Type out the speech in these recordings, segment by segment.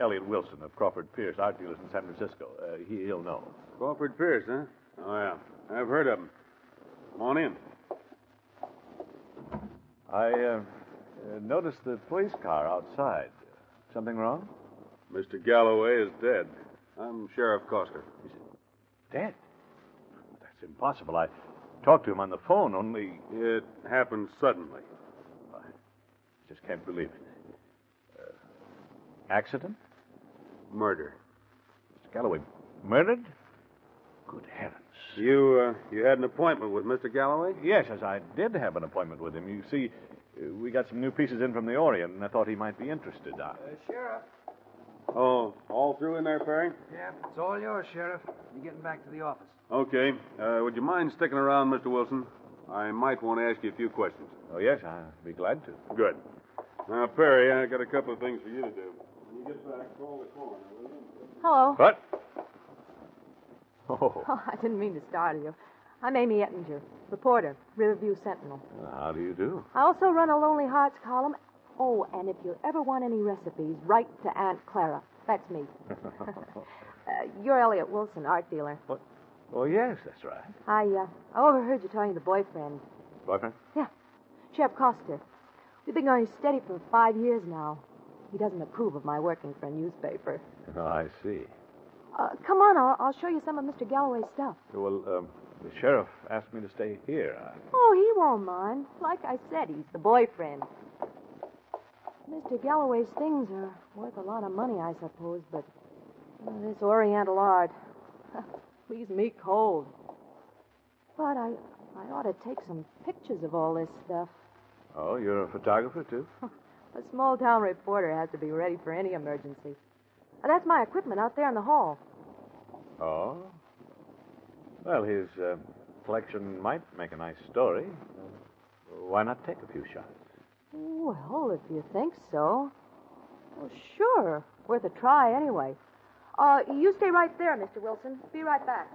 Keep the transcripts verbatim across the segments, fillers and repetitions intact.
Elliot Wilson of Crawford Pierce, art dealers in San Francisco. Uh, he, he'll know. Crawford Pierce, huh? Oh, yeah. I've heard of him. Come on in. I uh, uh, noticed the police car outside. Something wrong? Mister Galloway is dead. I'm Sheriff Coster. Is it dead? That's impossible. I talked to him on the phone, only... It happened suddenly. I just can't believe it. Uh, accident? Murder. Mister Galloway murdered? Good heavens. You, uh, you had an appointment with Mister Galloway? Yes, yes, I did have an appointment with him. You see, uh, we got some new pieces in from the Orient, and I thought he might be interested. I... Uh, Sheriff. Oh, all through in there, Perry? Yeah, it's all yours, Sheriff. You're getting back to the office. Okay. Uh, would you mind sticking around, Mister Wilson? I might want to ask you a few questions. Oh, yes, I'd be glad to. Good. Now, Perry, I got a couple of things for you to do. When you get back, call the coroner, will you? Hello. What? Oh. Oh, I didn't mean to startle you. I'm Amy Ettinger, reporter, Riverview Sentinel. How do you do? I also run a Lonely Hearts column. Oh, and if you ever want any recipes, write to Aunt Clara. That's me. uh, you're Elliot Wilson, art dealer. What? Oh, yes, that's right. I, uh, I overheard you talking to the boyfriend. Boyfriend? Yeah, Sheriff Coster. We've been going steady for five years now. He doesn't approve of my working for a newspaper. Oh, I see. Uh, come on, I'll, I'll show you some of Mister Galloway's stuff. Well, um, the sheriff asked me to stay here. I... Oh, he won't mind. Like I said, he's the boyfriend. Mister Galloway's things are worth a lot of money, I suppose, but uh, this Oriental art leaves me cold. But I, I ought to take some pictures of all this stuff. Oh, you're a photographer, too? A small-town reporter has to be ready for any emergency. And that's my equipment out there in the hall. Oh? Well, his uh, collection might make a nice story. Uh, why not take a few shots? Well, if you think so. Well, sure. Worth a try, anyway. Uh, you stay right there, Mister Wilson. Be right back.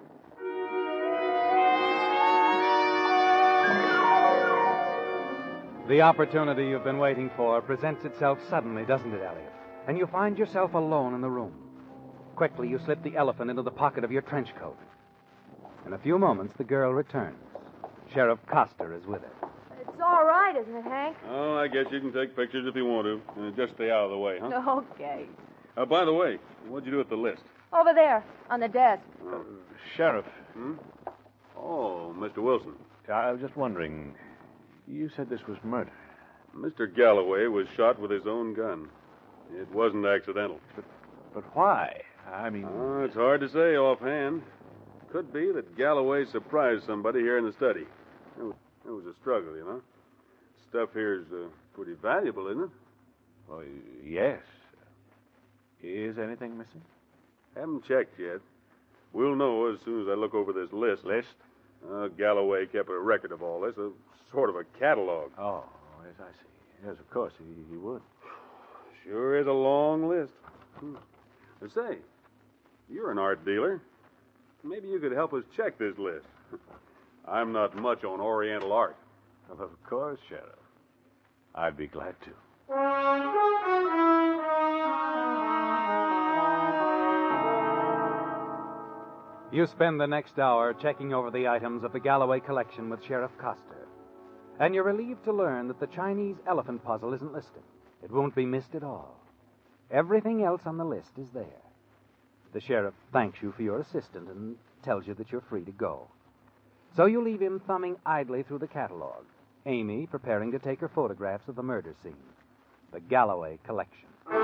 The opportunity you've been waiting for presents itself suddenly, doesn't it, Elliot? And you find yourself alone in the room. Quickly, you slip the elephant into the pocket of your trench coat. In a few moments, the girl returns. Sheriff Coster is with her. It's all right, isn't it, Hank? Oh, I guess you can take pictures if you want to. Uh, just stay out of the way, huh? Okay. Uh, by the way, what'd you do with the list? Over there, on the desk. Uh, sheriff. Hmm? Oh, Mister Wilson. I was just wondering. You said this was murder. Mister Galloway was shot with his own gun. It wasn't accidental. But, but why? I mean... Oh, it's hard to say offhand. Could be that Galloway surprised somebody here in the study. It was, it was a struggle, you know. Stuff here's uh, pretty valuable, isn't it? Well, yes. Is anything missing? Haven't checked yet. We'll know as soon as I look over this list. List? Uh, Galloway kept a record of all this, a sort of a catalog. Oh, yes, I see. Yes, of course, he, he would. Sure is a long list. Hmm. Say, you're an art dealer. Maybe you could help us check this list. I'm not much on Oriental art. Well, of course, Sheriff. I'd be glad to. You spend the next hour checking over the items of the Galloway collection with Sheriff Coster. And you're relieved to learn that the Chinese elephant puzzle isn't listed. It won't be missed at all. Everything else on the list is there. The sheriff thanks you for your assistance and tells you that you're free to go. So you leave him thumbing idly through the catalog, Amy preparing to take her photographs of the murder scene. The Galloway collection.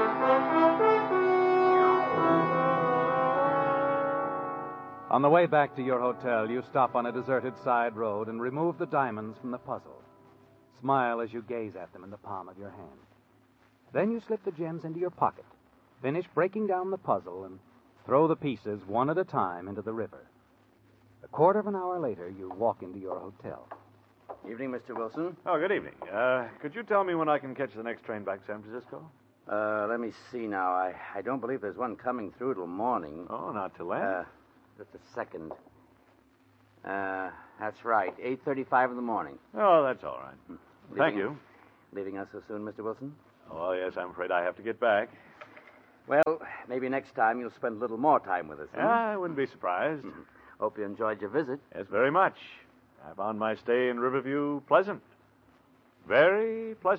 On the way back to your hotel, you stop on a deserted side road and remove the diamonds from the puzzle. Smile as you gaze at them in the palm of your hand. Then you slip the gems into your pocket, finish breaking down the puzzle, and throw the pieces one at a time into the river. A quarter of an hour later, you walk into your hotel. Evening, Mister Wilson. Oh, good evening. Uh, could you tell me when I can catch the next train back to San Francisco? Uh, let me see now. I, I don't believe there's one coming through till morning. Oh, not till then. Uh, just a second. Uh, that's right. eight thirty-five in the morning. Oh, that's all right. Leaving, Thank you. Leaving us so soon, Mister Wilson? Oh, yes, I'm afraid I have to get back. Well, maybe next time you'll spend a little more time with us. Huh? Yeah, I wouldn't be surprised. Hope you enjoyed your visit. Yes, very much. I found my stay in Riverview pleasant. Very pleasant.